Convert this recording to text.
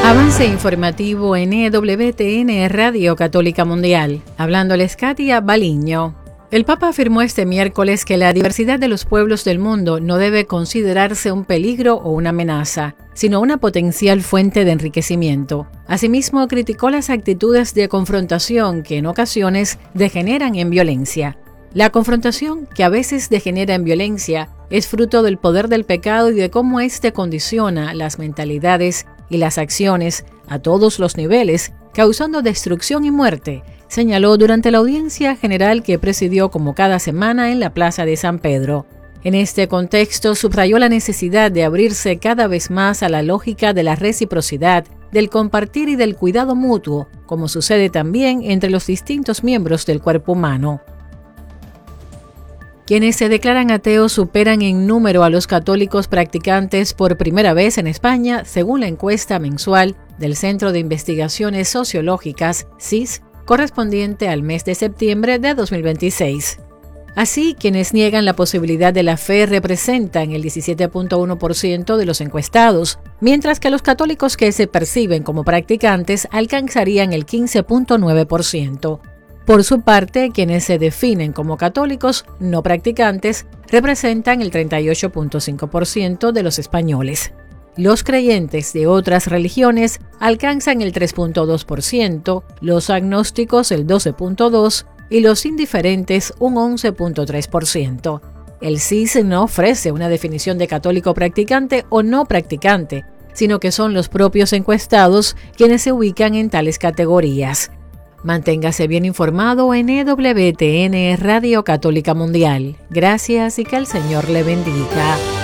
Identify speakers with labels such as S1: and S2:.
S1: Avance informativo en EWTN Radio Católica Mundial. Hablándoles Katia Baliño. El Papa afirmó este miércoles que la diversidad de los pueblos del mundo no debe considerarse un peligro o una amenaza, sino una potencial fuente de enriquecimiento. Asimismo, criticó las actitudes de confrontación que en ocasiones degeneran en violencia. La confrontación, que a veces degenera en violencia, es fruto del poder del pecado y de cómo éste condiciona las mentalidades y las acciones a todos los niveles, causando destrucción y muerte, señaló durante la audiencia general que presidió como cada semana en la Plaza de San Pedro. En este contexto, subrayó la necesidad de abrirse cada vez más a la lógica de la reciprocidad, del compartir y del cuidado mutuo, como sucede también entre los distintos miembros del cuerpo humano. Quienes se declaran ateos superan en número a los católicos practicantes por primera vez en España, según la encuesta mensual del Centro de Investigaciones Sociológicas, CIS, correspondiente al mes de septiembre de 2026. Así, quienes niegan la posibilidad de la fe representan el 17.1% de los encuestados, mientras que los católicos que se perciben como practicantes alcanzarían el 15.9%. Por su parte, quienes se definen como católicos no practicantes representan el 38.5% de los españoles. Los creyentes de otras religiones alcanzan el 3.2%, los agnósticos el 12.2% y los indiferentes un 11.3%. El CIS no ofrece una definición de católico practicante o no practicante, sino que son los propios encuestados quienes se ubican en tales categorías. Manténgase bien informado en EWTN Radio Católica Mundial. Gracias y que el Señor le bendiga.